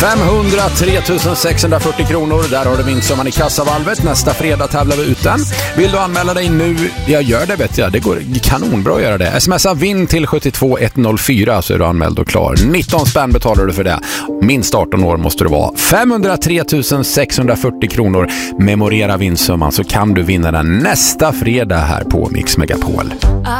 503 640 kronor. Där har du vinstsumman i kassavalvet. Nästa fredag tävlar vi ut den. Vill du anmäla dig nu? Jag gör det, vet jag. Det går kanonbra att göra det. Smsa vinn till 72104 så är du anmäld och klar. 19 spänn betalar du för det. Minst 18 år måste du vara. 503 640 kronor. Memorera vinstsumman så kan du vinna den nästa fredag här på Mix Megapol.